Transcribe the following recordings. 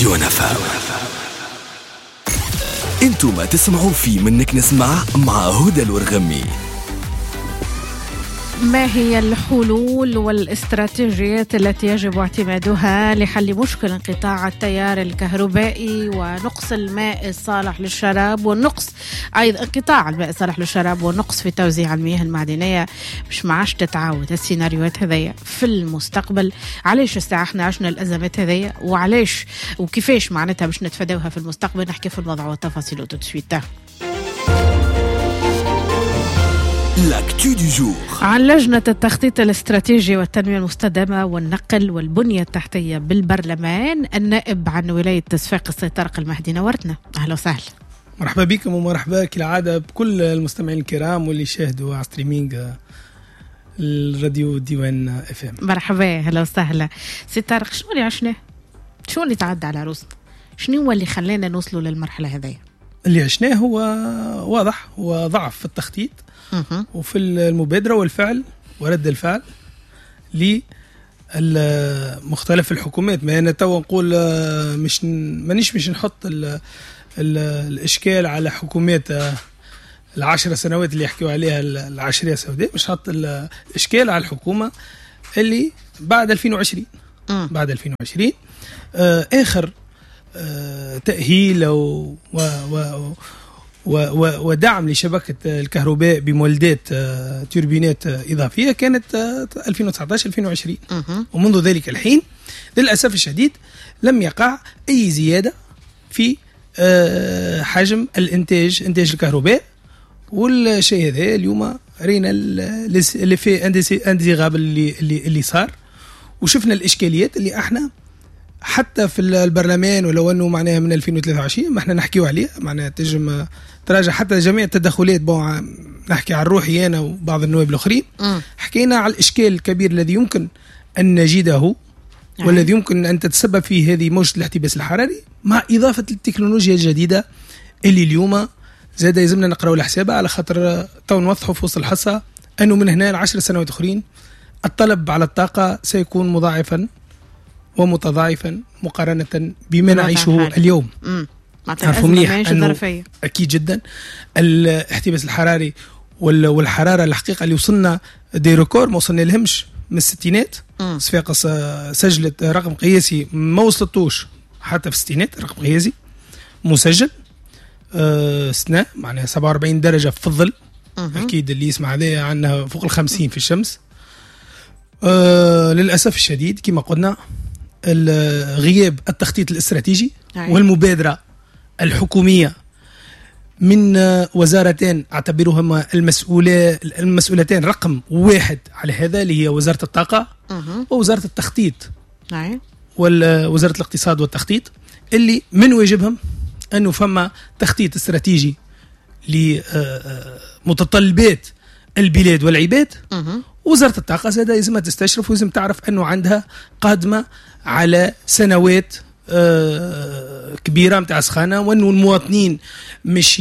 راديو نفا. انتم ما تسمعوا في منك نسمع مع هدى الورغمي. ما هي الحلول والاستراتيجيات التي يجب اعتمادها لحل مشكل انقطاع التيار الكهربائي ونقص الماء الصالح للشراب والنقص أيضا انقطاع الماء الصالح للشراب والنقص في توزيع المياه المعدنية؟ مش معاش تتعاود السيناريوهات هذية في المستقبل؟ علاش الساعة احنا عشنا الأزمات هذية وعلاش وكيفاش معناتها باش نتفادوها في المستقبل؟ نحكي في الموضوع والتفاصيل وتتسويتا. لاكتو دو جور. عن لجنة التخطيط الاستراتيجي والتنمية المستدامة والنقل والبنية التحتية بالبرلمان، النائب عن ولاية تصفاق السيد طارق المهدي، نورتنا. أهلا وسهلا. مرحبا بكم ومرحبا كالعادة بكل المستمعين الكرام واللي يشاهدوا على ستريمينج الراديو ديوان اف ام. مرحبا، أهلا وسهلا. سيد طارق، شنو اللي عشناه؟ شنو اللي تعدى على روسنا؟ شنو هو اللي خلانا نوصلوا للمرحلة هذه؟ اللي عشناه هو واضح، هو ضعف في التخطيط وفي المبادرة والفعل ورد الفعل لمختلف الحكومات. ما أنا تو نقول مش نحط الإشكال على حكومات ال10 سنوات اللي يحكيوا عليها العشرية السوداء، مش حط الإشكال على الحكومة اللي بعد 2020. بعد 2020 آخر تأهيل ودعم لشبكة الكهرباء بمولدات توربينات إضافية كانت 2019-2020. ومنذ ذلك الحين للأسف الشديد لم يقع أي زيادة في حجم إنتاج الكهرباء. والشيء هذا اليوم رينا اللي في انديغابل اللي صار، وشفنا الإشكاليات اللي احنا حتى في البرلمان ولو انه معناها من 2023 ما احنا نحكيو عليه، معناها تجم تراجع حتى جميع التدخلات. نحكي عن روحي انا وبعض النواب الاخرين، حكينا على الاشكال الكبير الذي يمكن ان نجده والذي يمكن ان تتسبب فيه هذه موجة الاحتباس الحراري، مع اضافه التكنولوجيا الجديده اللي اليوم زاد يلزمنا نقراو الحسابه، على خاطر تو نوضحوا في وسط الحصه انه من هنا 10 سنوات اخرين الطلب على الطاقه سيكون مضاعفا ومتضاعفا مقارنة بما نعيشه اليوم. تعرفوا مليح أنه أكيد جدا الاحتباس الحراري والحرارة الحقيقة اللي وصلنا دي ريكور ما وصلنا لهمش من الستينات. صفاقس سجلت رقم قياسي ما وصلتوش حتى في الستينات، رقم قياسي مسجل سنة، معناها 47 درجة في الظل. أكيد اللي يسمع هذا عنها فوق 50 في الشمس. للأسف الشديد كما قلنا غياب التخطيط الاستراتيجي والمبادرة الحكومية من وزارتين أعتبرهما المسؤولتين رقم 1 على هذا، اللي هي وزارة الطاقة ووزارة التخطيط ووزارة الاقتصاد والتخطيط، اللي من واجبهم أنه فما تخطيط استراتيجي لمتطلبات البلاد والعباد. وزارة الطاقة زادة لازم تستشرف ولازم تعرف أنه عندها قادمة على سنوات كبيرة متاع سخانة، وأنه المواطنين مش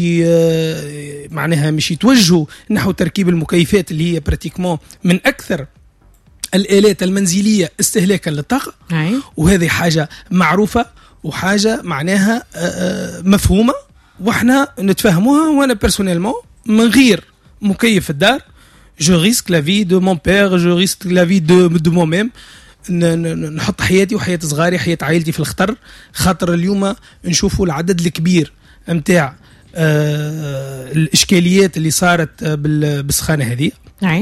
يتوجهوا نحو تركيب المكيفات اللي هي براتيكمون من أكثر الآلات المنزلية استهلاكا للطاقة. وهذه حاجة معروفة وحاجة معناها مفهومة وإحنا نتفهموها. وأنا بيرسونيلمون من غير مكيف في الدار je risque la vie de mon père, je risque la vie de moi-même. نحط حياتي وحياة صغاري حياة عائلتي في الخطر، خاطر اليوم نشوفوا العدد الكبير متاع الإشكاليات اللي صارت بالسخانة هذه.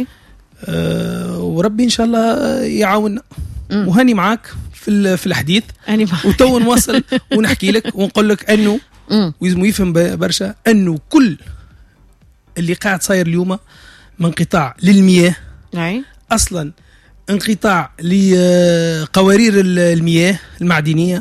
وربي إن شاء الله يعاوننا. وهاني معاك في الحديث وتو نواصل ونحكي لك ونقول لك أنه ويزمو يفهم برشا أنه كل اللي قاعد صاير اليوم من انقطاع للمياه، أصلا انقطاع لقوارير المياه المعدنية،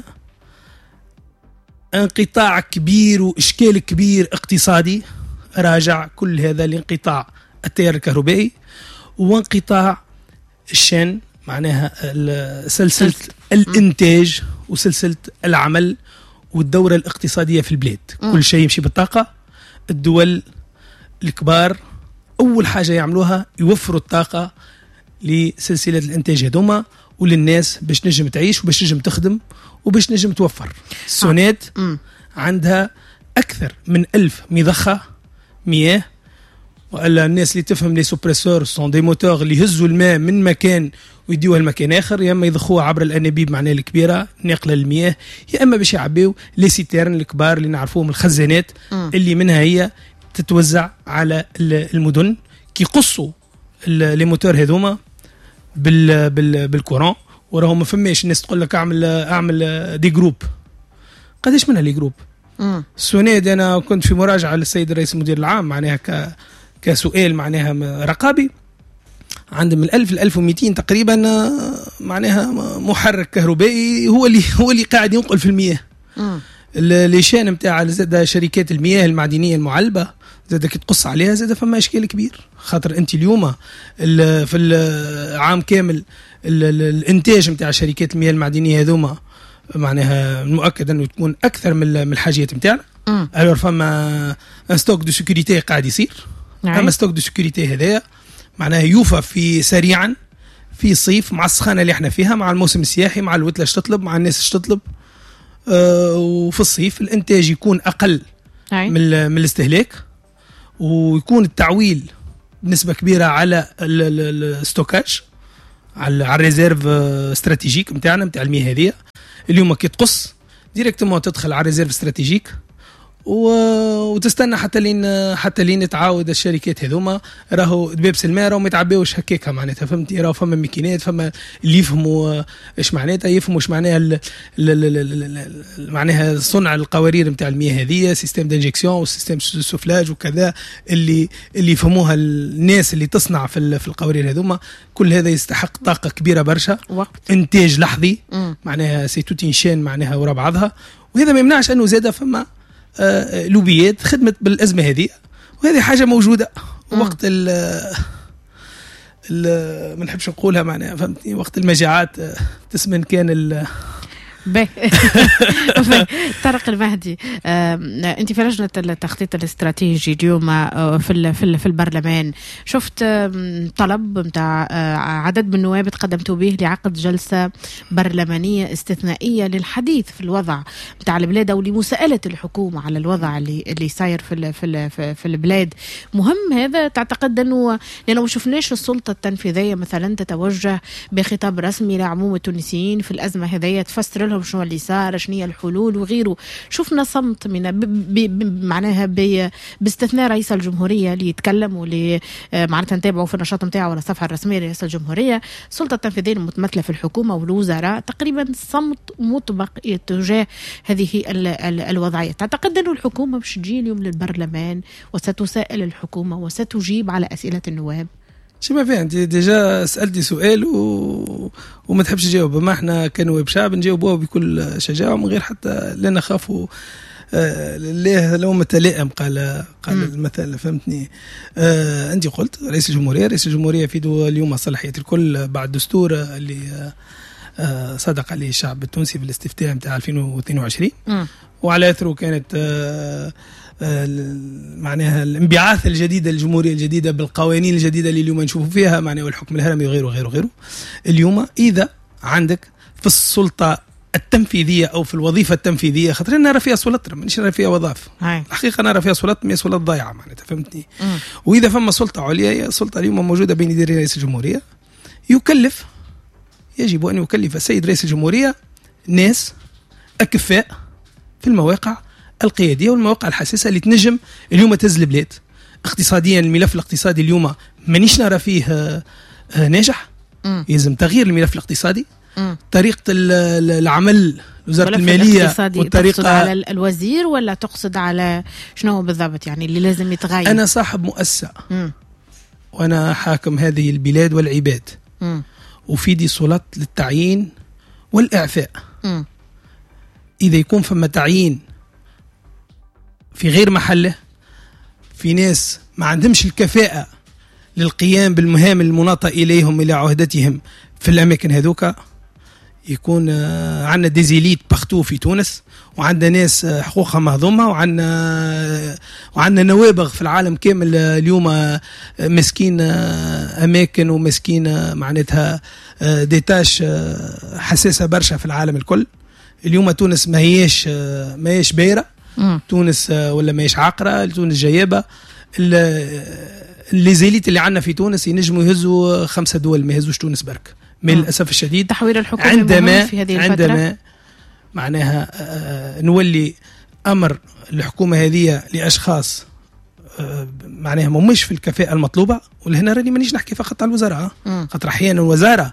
انقطاع كبير وإشكال كبير اقتصادي راجع كل هذا لانقطاع التيار الكهربائي وانقطاع الشن، معناها سلسلة الإنتاج وسلسلة العمل والدورة الاقتصادية في البلاد. كل شيء يمشي بالطاقة. الدول الكبار أول حاجة يعملوها يوفروا الطاقة لسلسلة الإنتاج هذوما وللناس باش نجم تعيش وباش نجم تخدم وباش نجم توفر. السونات عندها أكثر من 1000 مضخة مياه، ولا الناس اللي تفهم لي سوبريسور سون دي موتور اللي يهزوا الماء من مكان ويديوها لمكان اخر، يا اما يضخوها عبر الانابيب معناها الكبيره ناقله للمياه، يا اما باش يعبيو لي سيتيرن الكبار اللي نعرفوهم الخزانات اللي منها هي تتوزع على المدن كي يقصوا لي موتور هذوما بالكورون. وراهم ما فماش الناس تقول لك اعمل دي جروب، قداش منها لي جروب؟ السوناد انا كنت في مراجعه للسيد الرئيس المدير العام معناها كسؤال معناها رقابي، عندهم من 1000 ل 1200 تقريبا معناها محرك كهربائي هو اللي قاعد ينقل في المياه. الليشان نتاع زاد شركات المياه المعدنيه المعلبه زاد كي تقص عليها زاد فما اشكال كبير، خاطر انت اليوم في العام كامل الانتاج نتاع شركات المياه المعدنيه هذوما معناها المؤكد انه تكون اكثر من الحاجيات نتاعنا. الور فما ستوك دو سيكوريتي قاعد يصير، اما ستوك دو سيكوريتي هذايا معناها يوفى في سريعا في الصيف مع السخانه اللي احنا فيها، مع الموسم السياحي، مع الوتله تطلب، مع الناس تطلب. وفي الصيف الانتاج يكون اقل من الاستهلاك، ويكون التعويل بنسبه كبيره على الستوكاج، على الريزيرف استراتيجيك نتاعنا نتاع المياه هذه. اليوم كي تقص ديريكتومون تدخل على ريزيرف استراتيجيك وتستنى حتى لين تعاود الشركات هذوما راهو دبابس الماء راهو ما يتعباوش هكاكا معناتها، فهمتي؟ راهو فما ماكينات، فما اللي يفهموا ايش معناتها، يفهموا ايش معناها معناها صنع القوارير نتاع المياه هذه، سيستم دانجكسيون وسيستم سوفلاج وكذا، اللي يفهموها الناس اللي تصنع في القوارير هذوما. كل هذا يستحق طاقه كبيره برشا، وقت انتاج لحظي معناها سي توت انشين معناها ورا بعضها. وهذا ما يمنعش انه زاد فما لوبيات خدمت بالأزمة هذه، وهذه حاجة موجودة وقت ما نحبش نقولها معناها، فهمتني؟ وقت المجاعات تسمن كان طارق المهدي، انت في لجنه التخطيط الاستراتيجي اليوم في البرلمان، شفت طلب نتاع عدد من النواب تقدمتوا به لعقد جلسه برلمانيه استثنائيه للحديث في الوضع نتاع البلاد او لمساءله الحكومه على الوضع اللي صاير في البلاد. مهم هذا؟ تعتقد انه لانه ما شفناش السلطه التنفيذيه مثلا تتوجه بخطاب رسمي لعموم التونسيين في الازمه هذه، تفسر لهم شنو اللي صار، شنو هي الحلول وغيره. شفنا صمت من معناها باستثناء رئيس الجمهورية اللي يتكلم واللي معناتها نتابعوا في النشاط نتاعه على الصفحة الرسمية لرئيس الجمهورية. السلطة التنفيذية المتمثلة في الحكومة والوزراء تقريبا صمت مطبق تجاه هذه الوضعية. تعتقد أن الحكومة مش تجي اليوم للبرلمان وستسائل الحكومة وستجيب على أسئلة النواب؟ شو ما فيه، انت ديجا سألتي سؤال وما تحبش تجاوب. ما احنا كنواب شعب نجاوبوه بكل شجاعة من غير حتى لا نخافوا. ليه لو متلائم قال المثل، فهمتني؟ انت قلت رئيس الجمهورية في اليوم صلاحيات الكل بعد دستور اللي صدق عليه الشعب التونسي بالاستفتاء نتاع 2022 وعلى اثره كانت معناها الانبعاث الجديدة للجمهورية الجديدة بالقوانين الجديدة اللي اليوم نشوفوا فيها معناها والحكم الهرمي وغيره. اليوم إذا عندك في السلطة التنفيذية أو في الوظيفة التنفيذية، خاطر نرى فيها سلطة مانيش نرى فيها وظائف، الحقيقة نرى فيها سلطة سلطة ضايعة معناتها، فهمتني؟ وإذا فما سلطة عليا، هي السلطة اليوم موجودة بين يدي رئيس الجمهورية، يجب أن يكلف السيد رئيس الجمهورية ناس أكفاء في المواقع القيادية والمواقع الحساسة اللي تنجم اليوم تهز البلاد اقتصاديا. الملف الاقتصادي اليوم مانيش نرى فيه ناجح، يلزم تغيير الملف الاقتصادي. طريقة العمل وزارة المالية والطريقة، تقصد على الوزير ولا تقصد على شنو بالضبط يعني اللي لازم يتغير؟ أنا صاحب مؤسسة وأنا حاكم هذه البلاد والعباد، وفي دي سلطات للتعيين والإعفاء. إذا يكون فما تعيين في غير محله، في ناس ما عندهمش الكفاءة للقيام بالمهام المناطة إليهم إلى عهدتهم في الأماكن هذوك، يكون عندنا ديزيليت بختو في تونس، وعندنا ناس حقوقها مهضومة، وعندنا نوابغ في العالم كامل اليوم مسكين أماكن ومسكين معناتها ديتاش حساسة برشا في العالم الكل. اليوم تونس ما هيش بايره. تونس ولا ما هيش عاقره. تونس جيابه. اللي زيليت اللي عندنا في تونس ينجموا يهزوا 5 دول، ما يهزوش تونس برك. من الاسف الشديد تحويل الحكومه في هذه الفتره عندما معناها نولي امر الحكومه هذه لاشخاص معناها مش في الكفاءه المطلوبه. ولهنا راني مانيش نحكي فقط على الوزاره، خاطر احيانا الوزاره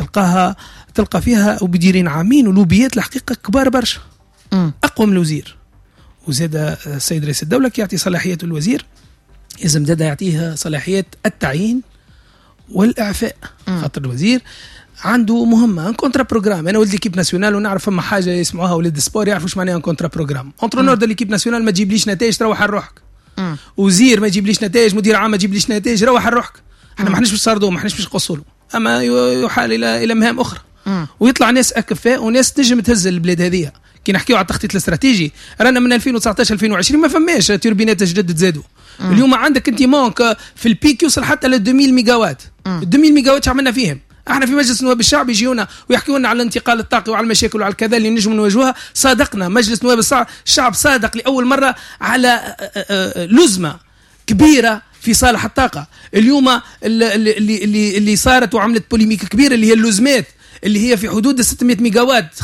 تلقى فيها وبديرين عامين ولوبيات الحقيقه كبار برشا، اقوى من الوزير. وزاد السيد رئيس الدوله كي يعطي صلاحيات الوزير لازم زاد يعطيها صلاحيات التعيين والاعفاء. خاطر الوزير عنده مهمه ان كونترا بروجرام. انا ولد ليكيب ناسيونال ونعرف فما حاجه يسمعوها ولاد السبور يعرفوا ايش معناها ان كونترا بروجرام. اونترونور دو ليكيب ناسيونال ما تجيبليش نتائج تروح على روحك. وزير ما يجيبليش نتائج، مدير عام ما يجيبليش نتائج روح على روحك. احنا ما احناش باش نصردوا، ما احناش باش نقصوا له، اما يحال الى مهام اخرى. ويطلع ناس اكفاء وناس تنجم تهز البلاد هذه. كي نحكيو على التخطيط الاستراتيجي رانا من 2019 2020 ما فماش توربينات جدد تزادوا. اليوم عندك انت مونك في البيك يوصل حتى ل 2000 ميجاوات. 2000 ميجاوات عملنا فيهم احنا في مجلس النواب الشعبي. يجيونا ويحكوا لنا على الانتقال الطاقي وعلى المشاكل وعلى الكذا اللي نجم نواجهوها. صادقنا مجلس نواب الشعب صادق لاول مره على لزمه كبيره في صالح الطاقه. اليوم اللي صارت وعملت بوليميك كبيره اللي هي اللزمات اللي هي في حدود 600 ميجاوات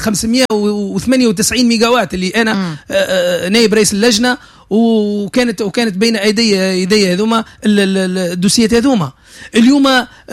598 ميجاوات اللي انا نائب رئيس اللجنه وكانت بين ايدي هذوما الدوسيات هذوما. اليوم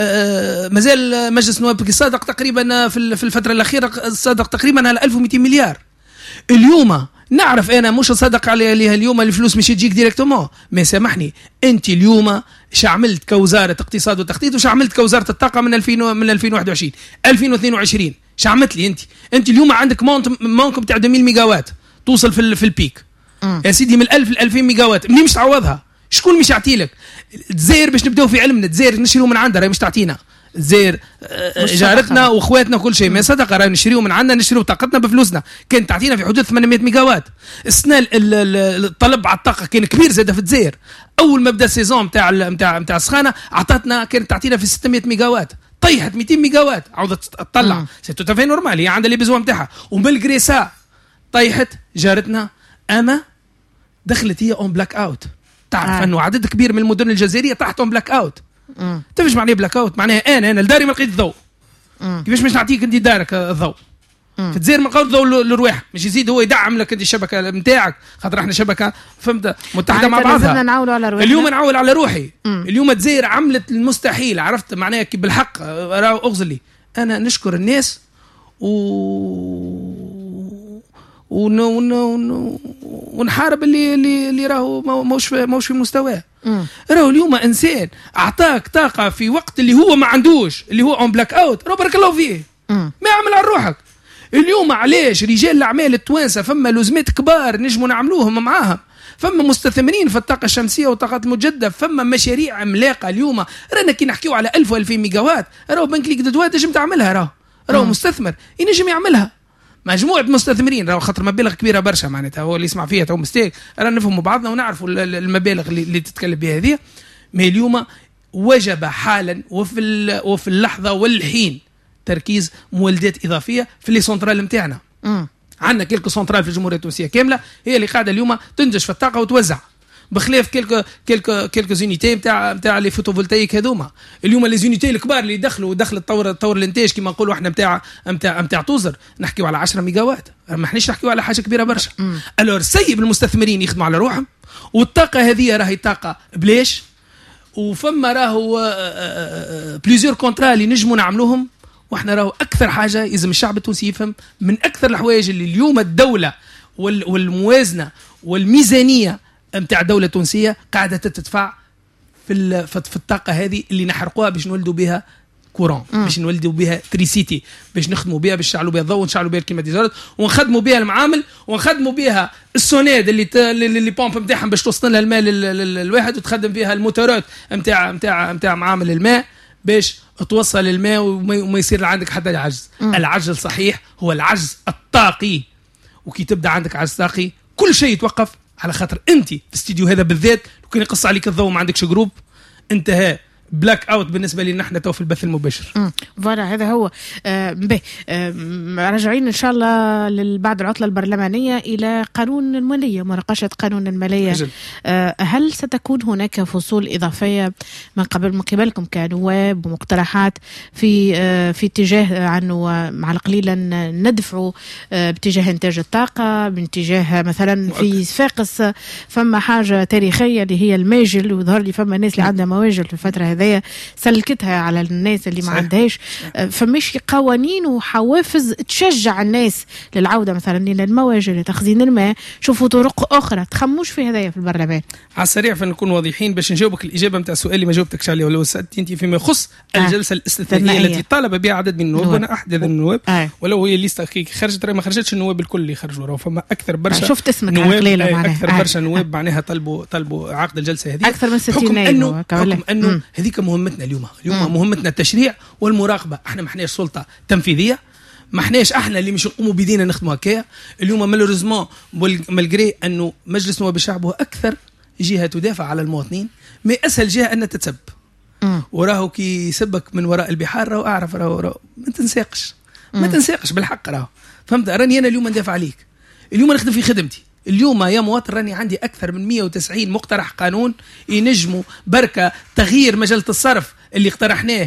مازال مجلس النواب صادق تقريبا في الفتره الاخيره صادق تقريبا على 1200 مليار. اليوم نعرف انا مش صادق عليها اليوم الفلوس مش تجيك ديريكتومون. ما سامحني انت اليوم شعملت كوزاره اقتصاد وتخطيط وشعملت كوزاره الطاقه من 2021 2022 شعمت لي انت اليوم عندك مونك بتاع 2000 ميجاوات توصل في البيك. يا سيدي من 1000 ل 2000 ميجاوات منين مش تعوضها؟ شكون مش يعطي لك؟ الجزائر باش نبداو في علمنا. الجزائر نشريو من عندها راهي مش تعطينا. الجزائر جارتنا واخواتنا كل شيء ما صدق راهي نشريو من عندنا نشريو طاقتنا بفلوسنا. كانت تعطينا في حدود 800 ميجاوات. السنه الطلب على الطاقه كان كبير زاد في الجزائر. اول ما بدا السيزون نتاع السخانه عطاتنا كانت تعطينا في 600 ميجاوات. طيحت 200 ميجاوات عاودت تطلع سي تو تافي نورمال. هي عندها لي بيزوان نتاعها ومالغري سا طيحت جارتنا اما دخلت هي اون بلاك اوت. تعرف انه عدد كبير من المدن الجزائريه تحت اون بلاك اوت. تعرف معناه بلاك اوت؟ معناها انا لداري ما لقيت الضوء. كيفاش مش نعطيك انت دارك الضوء؟ في الجزائر ما لقاو الضوء لروحك مش يزيد هو يدعم لك انت الشبكه نتاعك. خاطر احنا شبكه فهمت متحده مع بعضها. اليوم نعول على روحي. اليوم الجزائر عملت المستحيل. عرفت معناها كي بالحق راهو اغزلي. انا نشكر الناس ونحارب اللي راهو موش في مستواه. راهو اليوم انسان اعطاك طاقه في وقت اللي هو ما عندوش اللي هو اون بلاك اوت. راهو بارك الله فيه ما يعمل على روحك. اليوم علاش رجال الاعمال التوانسه فما لزمات كبار نجموا نعملوهم معاهم. فما مستثمرين في الطاقه الشمسيه والطاقات المجدده. فما مشاريع عملاقه. اليوم رانا كي نحكيو على 1000 و2000 ميجاوات راهو بنك ليك دو تنجم تعملها. راهو مستثمر ينجم يعملها. مجموعه مستثمرين راهو خاطر مبالغ كبيره برشا معناتها هو اللي يسمع فيها تو مستيك. رانا نفهموا بعضنا ونعرفوا المبالغ اللي تتكلم بها هذه. ما اليوم وجب حالا وفي اللحظه والحين تركيز مولدات اضافيه في لي سنترال نتاعنا. عندنا كلكو سنترال في الجمهوريه التونسيه كامله هي اللي قاعده اليوم تنتج في الطاقه وتوزع بخلاف كلكو زونيتي نتاع لي فوتوفولتايك هذوما. اليوم لي زونيتي الكبار اللي دخلوا تطور الانتاج كما نقولوا احنا نتاع توزر نحكيو على 10 ميجاوات. ما احناش نحكيو على حاجه كبيره برشا. الور سيب المستثمرين يخدموا على روحهم. والطاقه هذه راهي طاقه بلاش. وفما راهو بليزيور كونترا اللي نجموا نعملوهم. واحنا راهو اكثر حاجه لازم الشعب التونسي يفهم من اكثر الحوايج اللي اليوم الدوله والموازنه والميزانيه نتاع الدوله التونسيه قاعده تدفع في الطاقه هذه اللي نحرقوها باش نولدوا بها كورون. باش نولدوا بها تريسيتي باش نخدموا بها باش نشعلوا بها الضوء ونشعلوا بها الكليماتيزورات ونخدموا بها المعامل ونخدموا بها السوناد اللي بومب نتاعهم باش توصل لها الماء الواحد وتخدم فيها الموتورات نتاع معامل الماء باش توصل الماء وما يصير عندك حتى العجز. العجز الصحيح هو العجز الطاقي. وكي تبدا عندك عجز طاقي كل شيء يتوقف. على خاطر انت في الاستديو هذا بالذات لو كان يقص عليك الضوء ما عندكش جروب انت بلاك اوت بالنسبه لنا احنا تو في البث المباشر. فوالا هذا هو. راجعين ان شاء الله بعد العطله البرلمانيه الى قانون الماليه، مناقشه قانون الماليه. هل ستكون هناك فصول اضافيه من قبلكم كنواب ومقترحات في اتجاه عنه مع القليل ندفعوا باتجاه انتاج الطاقه، باتجاه مثلا في صفاقس فما حاجه تاريخيه اللي هي الماجل، وظهر لي فما ناس اللي عندها مواجل في الفتره هذه سلكتها على الناس اللي ما عندهاش. فمش قوانين وحوافز تشجع الناس للعوده مثلا للمواجل لتخزين الماء. شوفوا طرق اخرى تخموش في هذايا في البرلمان على السريع. فنكون واضحين باش نجاوبك الاجابه نتاع السؤال اللي ما جاوبتكش عليه ولو سالت انت فيما يخص الجلسه الاستثنائيه التي طالب بها عدد من النواب، وانا احد هذا النواب. ولو هي الليسته خرجت ما خرجتش النواب الكل اللي خرجوا، راه فما اكثر برشا. شفت اسمك نواب اكثر برشا نواب معناها طلبوا عقد الجلسه هذه اكثر من 60 نائب. حكم انه هذيك مهمتنا اليوم مهمتنا التشريع والمراقبه. احنا ما احناش سلطه تنفيذيه، ما احناش احنا اللي مش نقوموا بيدينا نخدموا هكايا. اليوم مالوريزمون مالغري انه مجلس نواب الشعب هو اكثر جهه تدافع على المواطنين، ما اسهل جهه ان تتسب. وراهو كي يسبك من وراء البحار راهو اعرف راهو ما تنساقش بالحق. راهو فهمت؟ راني انا اليوم ندافع عليك، اليوم نخدم في خدمتي. اليوم يا مواطن راني عندي أكثر من 190 مقترح قانون ينجموا بركة تغيير مجلة الصرف اللي اقترحناه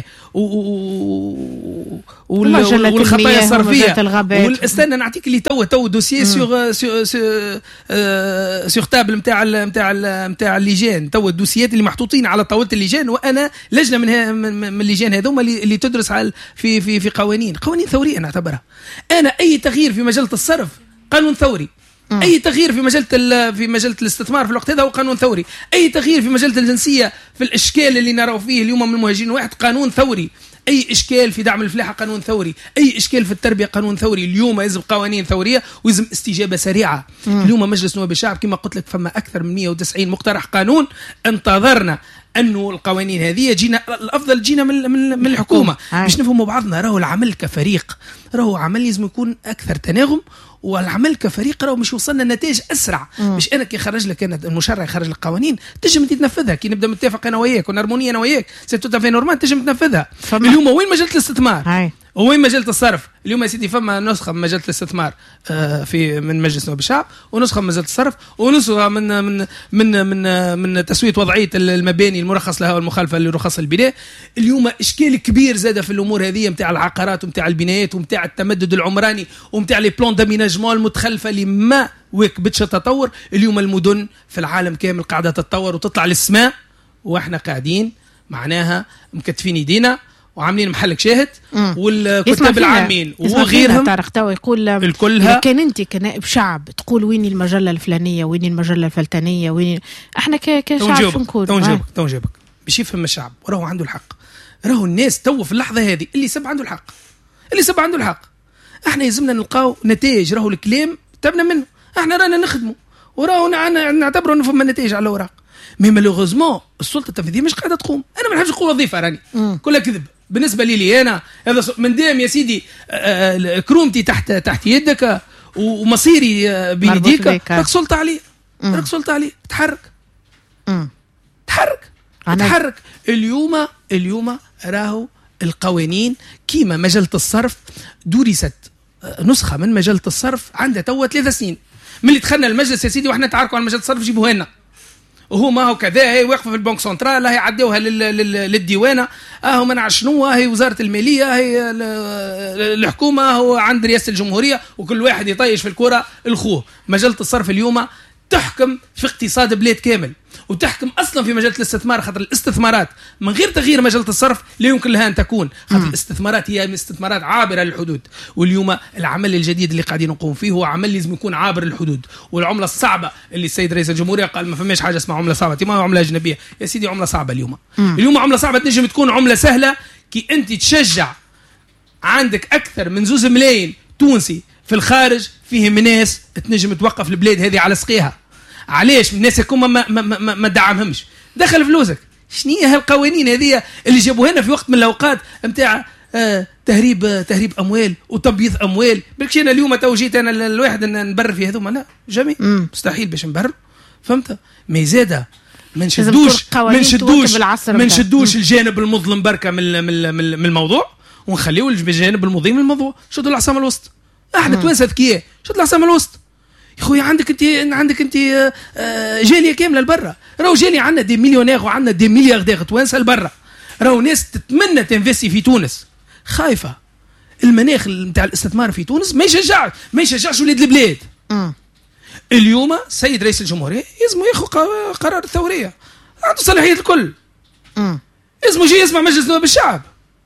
والخطايا الصرفية. والاستنى نعطيك اللي تو دوسيي سيغ تابل نتاع اللجان، تو الدوسيات اللي محطوطين على طاولة اللجان، وأنا لجنة من اللجان هذوما اللي تدرس على في قوانين ثورية نعتبرها. أنا أي تغيير في مجلة الصرف قانون ثوري، اي تغيير في مجله الاستثمار في الوقت هذا هو قانون ثوري، اي تغيير في مجله الجنسيه في الاشكال اللي نراه فيه اليوم من المهاجرين واحد قانون ثوري، اي اشكال في دعم الفلاحه قانون ثوري، اي اشكال في التربيه قانون ثوري. اليوم يلزم قوانين ثوريه ويلزم استجابه سريعه. اليوم مجلس نواب الشعب كما قلت لك فما اكثر من 190 مقترح قانون. انتظرنا انه القوانين هذه جينا الافضل جينا من الحكومه باش نفهموا بعضنا. راهو العمل كفريق، راهو عمل لازم يكون اكثر تناغم، والعمل كفريق راهو مش وصلنا نتائج اسرع. مش انا كي خرج لك انا المشرع يخرج لك قوانين تنجم تنفذها، كي نبدا متفق انا وياك ونرمونيه انا وياك سي تو في نورمال تنجم تنفذها. اليوم وين مجله الاستثمار وين مجله الصرف؟ اليوم يا سيدي فما نسخه من مجله الاستثمار من مجلس نواب الشعب، ونسخه من مجله الصرف، ونسخه من تسويه وضعيه المباني المرخص لها والمخالفه لرخص البناء. اليوم اشكال كبير زاد في الامور هذه نتاع العقارات ومتاع البنايات ومتاع التمدد العمراني ومتاع لي بلان داميناجمون المتخلفه اللي ما واكبتش التطور. اليوم المدن في العالم كامل قاعده تتطور وتطلع للسماء، واحنا قاعدين معناها مكتفين يدينا وعاملين محلك شاهد والكتاب العامين وغيرهم. طارق تو يقول الكلها كان انت كنائب شعب تقول وين المجله الفلانيه وين المجله الفلتانيه وين احنا كشعب شو نقول؟ تو نجاوبك باش يفهم الشعب وراهو عنده الحق. راهو الناس تو في اللحظه هذه اللي سب عنده الحق، احنا يلزمنا نلقاو نتائج. راهو الكلام تبنا منه، احنا رانا نخدمه وراهو نعتبره نفهم النتائج على الاوراق. مي مالوغوزمون السلطه التنفيذيه مش قاعده تقوم. انا ما نحبش نقول وظيفه راني كلها كذب بالنسبه لي انا. هذا من دام يا سيدي كرومتي تحت يدك ومصيري بيديك، راك سلطه عليه تحرك. اليوم راهو القوانين كيما مجله الصرف درست نسخه من مجله الصرف عندها توا 3 سنين من اللي دخلنا المجلس يا سيدي، واحنا نتعاركوا على مجله الصرف جيبوها لنا وهو ما هو كذا. هي واقفه في البنك سنترال، هي عدوها للديوانه، هو منع شنو، هي وزاره الماليه، هي الحكومه، هو عند رئاسه الجمهوريه، وكل واحد يطيش في الكره الخوه. مجله الصرف اليوم تحكم في اقتصاد بلاد كامل، وتحكم اصلا في مجله الاستثمار، خاطر الاستثمارات من غير تغيير مجله الصرف لا يمكن لها ان تكون، خاطر الاستثمارات هي استثمارات عابره للحدود. واليوم العمل الجديد اللي قاعدين نقوم فيه هو عمل لازم يكون عابر للحدود. والعمله الصعبه اللي السيد رئيس الجمهوريه قال ما فماش حاجه اسمها عمله صعبه، ما عمله اجنبيه يا سيدي، عمله صعبه اليوم عمله صعبه تنجم تكون عمله سهله كي انت تشجع عندك اكثر من 2 ملايين تونسي في الخارج فيهم ناس تنجم توقف البلاد هذه على سقيها. علاش الناس هكوما ما دعمهمش؟ دخل فلوسك. شنية هالقوانين هذه اللي جابوها لنا في وقت من الاوقات نتاع تهريب اموال وتبييض اموال؟ بالكش انا اليوم تو جيت انا الواحد نبرر في هذوما، لا جميع مستحيل باش نبرر، فهمت؟ ما زاده ما نشدوش الجانب المظلم بركه من الموضوع، ونخليو الجانب المضيء من الموضوع. شدوا العصام الوسط، احنا توانسه ذكيه، شدوا العصام الوسط يا خويا. عندك انت جاليه كامله لبرا، راهو جاليه عندنا دي مليونير وعندنا دي ملياردير توانسه لبرا، راهو ناس تتمنى تنفستي في تونس، خايفه المناخ نتاع الاستثمار في تونس ما يشجعش ولاد البلاد. اليوم السيد رئيس الجمهوريه لازم ياخذ قرار الثوريه، عنده صلاحيه الكل. لازم يجي يسمع مجلس نواب الشعب،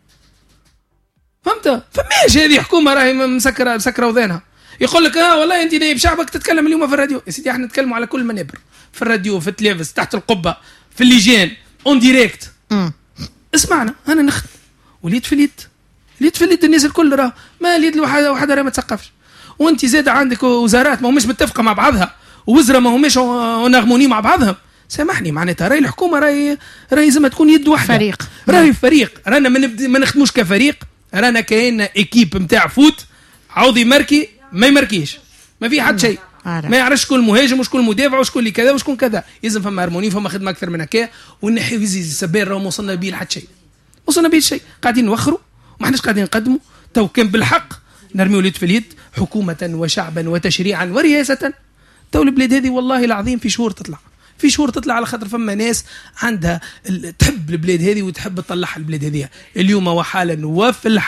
فهمت؟ فماش هذه حكومه راهي مسكره وذانها يقول لك والله انت نائب شعبك تتكلم اليوم في الراديو. يا سيدي احنا نتكلموا على كل منابر، في الراديو، في التلفز، تحت القبه، في اللجان، اون ديريكت. اسمعنا، انا نخدم وليد في اليد الناس الكل، راه ما اليد واحده راه ما تثقفش. وانت زاد عندك وزارات ما هماش متفقه مع بعضها، ووزراء ما هماش نغمونين مع بعضهم. سامحني، معناتها راهي الحكومه راهي لازم تكون يد واحده، فريق. رانا ما نخدموش كفريق، رانا كاين ايكيب نتاع فوت، عوضي مركي ما يمركيش، ما في حد شيء، ما يعرفش شكون المهاجم وشكون المدافع وشكون اللي كذا وشكون كذا. لازم فما هرموني، فما خدمه اكثر من هكا، ونحيو السبان. راهو وصلنا بيه لحد شيء، قاعدين نوخروا وما احناش قاعدين نقدموا. تو كان بالحق نرميو اليد في اليد، حكومه وشعبا وتشريعا ورئاسه. تو البلاد هذه والله العظيم في شهور تطلع على خاطر فما ناس عندها تحب البلاد هذه وتحب تطلعها البلاد هذه. اليوم وحالا وفي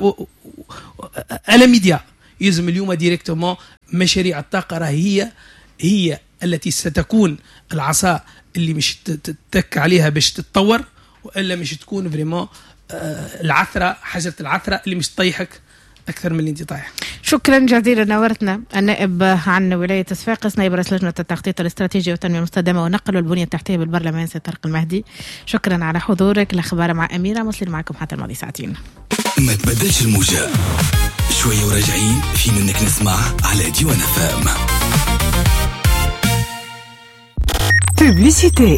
على ميديا يلزم اليوم ديريكتومون مشاريع الطاقه راهي هي التي ستكون العصا اللي مش تتك عليها باش تتطور، والا مش تكون فريمون العثره، حاجه العثره اللي مش تطيحك اكثر من اللي انت طايح. شكرا جزيلا. نورتنا النائب عن ولايه صفاقس، نائب رئيس لجنه التخطيط الاستراتيجي والتنميه المستدامه والنقل والبنيه التحتيه بالبرلمان سي طارق المهدي. شكرا على حضورك. الاخبار مع اميره مسلم معكم حتى الماضي ساعتين. ما تبدلش الموجة، شويه وراجعين في منك نسمع على ديوان فام. بوبليسيتي.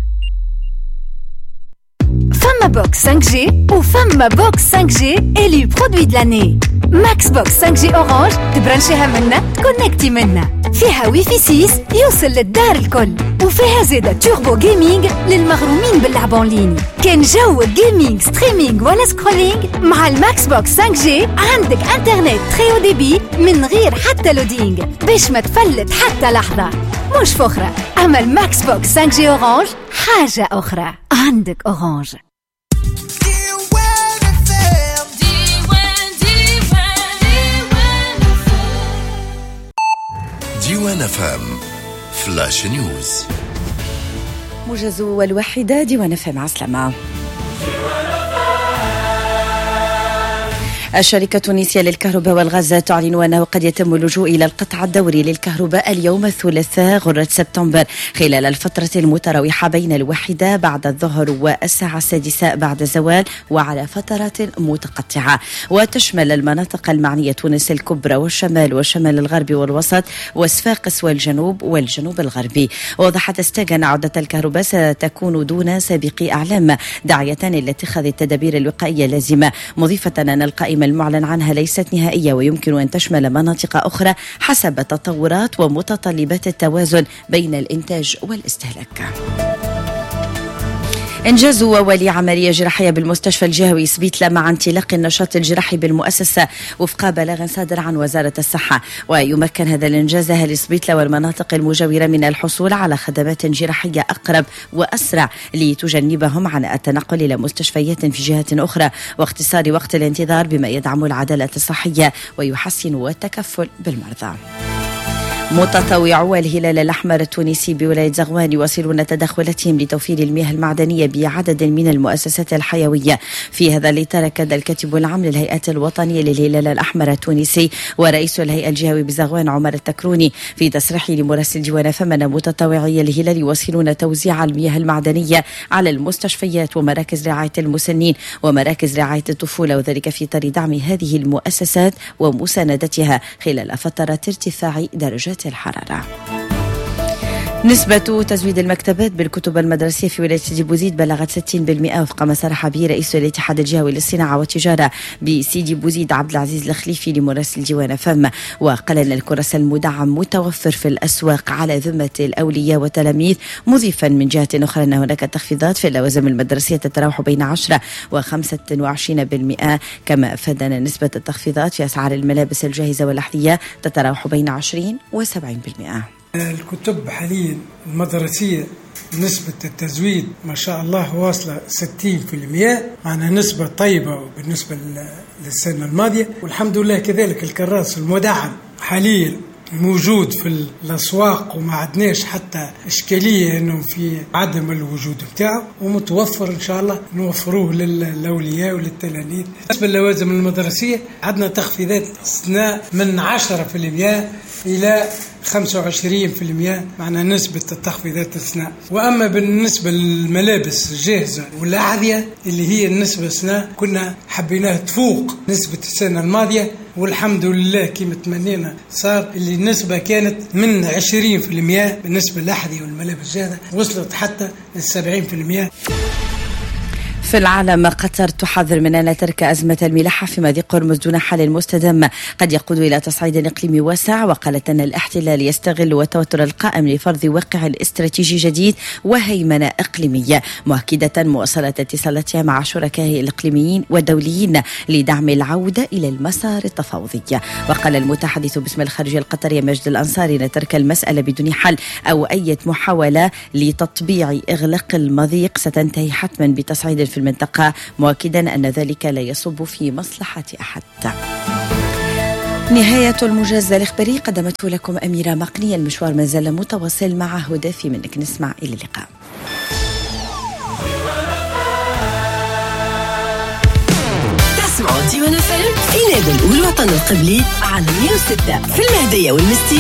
فما بوكس 5G وفما بوكس 5G إلي برودوي د لاني. ماكس بوكس 5G أورانج تبرنشيها منا تكونكتي منا، فيها ويفي 6 يوصل للدار الكل، وفيها زيادة توربو جيمنج للمغرومين باللعب اونلاين. كان جو جيمنج ستريمينج ولا سكرولينج، مع الماكس بوكس 5G عندك انترنت تري او ديبي من غير حتى لودينج باش ما تفلت حتى لحظة. مش فخرة، أما الماكس بوكس 5G أورانج حاجة أخرى. عندك أورانج. ديوان فام فلاش نيوز. موجز والوحيدة ديوان فام. عسلامة. الشركة التونسية للكهرباء والغاز تعلن أنه قد يتم اللجوء إلى القطع الدوري للكهرباء اليوم الثلاثاء غرة سبتمبر خلال الفترة المتراوحة بين 1 بعد الظهر والساعة 6 بعد الزوال، وعلى فترات متقطعة، وتشمل المناطق المعنية تونس الكبرى والشمال والشمال الغربي والوسط وصفاقس والجنوب الغربي. وضحت ستاغ أن عودة الكهرباء ستكون دون سابق أعلام، داعية إلى اتخاذ التدابير الوقائية اللازمة، مضيفة أن القائمة المعلن عنها ليست نهائية ويمكن أن تشمل مناطق أخرى حسب تطورات ومتطلبات التوازن بين الإنتاج والاستهلاك. إنجاز ولي عملية جراحية بالمستشفى الجهوي سبيتلا مع انطلاق النشاط الجراحي بالمؤسسة وفق بلاغ صادر عن وزارة الصحة، ويمكن هذا الإنجاز أهل سبيتلا والمناطق المجاورة من الحصول على خدمات جراحية أقرب وأسرع لتجنبهم عن التنقل إلى مستشفيات في جهات أخرى واختصار وقت الانتظار، بما يدعم العدالة الصحية ويحسن التكفل بالمرضى. متطوعو الهلال الأحمر التونسي بولاية زغوان يواصلون تدخلاتهم لتوفير المياه المعدنية بعدد من المؤسسات الحيوية. في هذا الإطار أكد الكاتب العام للهيئة الوطنية للهلال الأحمر التونسي ورئيس الهيئة الجهوي بزغوان عمر التكروني في تصريح لمراسل ديوان فم أن متطوعي الهلال يواصلون توزيع المياه المعدنية على المستشفيات ومراكز رعاية المسنين ومراكز رعاية الطفولة، وذلك في إطار دعم هذه المؤسسات ومساندتها خلال فترة ارتفاع درجات الحرارة. نسبة تزويد المكتبات بالكتب المدرسية في ولاية سيدي بوزيد بلغت 60% وفق ما صرح به رئيس الاتحاد الجهوي للصناعة والتجارة بسيدي بوزيد عبد العزيز الخليفي لمراسل ديوان فم. وقال أن الكراسة المدعم متوفر في الأسواق على ذمة الأولياء والتلاميذ، مضيفا من جهة أخرى أن هناك تخفيضات في اللوازم المدرسية تتراوح بين 10 و25%، كما أفاد أن نسبة التخفيضات في أسعار الملابس الجاهزة والأحذية تتراوح بين 20 و70%. الكتب حاليا المدرسية نسبة التزويد ما شاء الله واصلة 60%، معنا نسبة طيبة بالنسبة للسنة الماضية، والحمد لله. كذلك الكراس المدعم حاليا موجود في الأسواق وما عدناش حتى إشكالية إنه في عدم الوجود بتاعه، ومتوفر إن شاء الله نوفروه للأولياء وللتلاميذ. بالنسبة للوازم المدرسية عندنا تخفيضات استثناء من 10% إلى 25%، معنا نسبة التخفيضات استثناء. وأما بالنسبة للملابس الجاهزة والأحذية اللي هي النسبة استثناء كنا حبيناها تفوق نسبة السنة الماضية، والحمد لله كما تمنينا صار اللي النسبة كانت من 20% بالنسبة للأحذية والملابس الجاهزة وصلت حتى ل 70%. في العالم، قطر تحذر من أن ترك أزمة الملاحة في مضيق هرمز دون حل مستدام قد يقود إلى تصعيد إقليمي واسع. وقالت أن الاحتلال يستغل التوتر القائم لفرض واقع استراتيجي جديد وهيمنة إقليمية، مؤكدة مواصلة اتصالاتها مع شركائه الإقليميين والدوليين لدعم العودة إلى المسار التفاوضي. وقال المتحدث باسم الخارجية القطرية مجد الأنصاري أن ترك المسألة بدون حل أو أي محاولة لتطبيع إغلاق المضيق ستنتهي حتما بتصعيد في المنطقة، مؤكدا أن ذلك لا يصب في مصلحة أحد. نهاية الموجز الإخباري قدمته لكم أميرة مقني. المشوار ما زال متواصل مع هدى في منك نسمع. إلى اللقاء. تسمعوا ديوان فيلم في نادي الوطن القبلي على 106 في المهدية والمستي.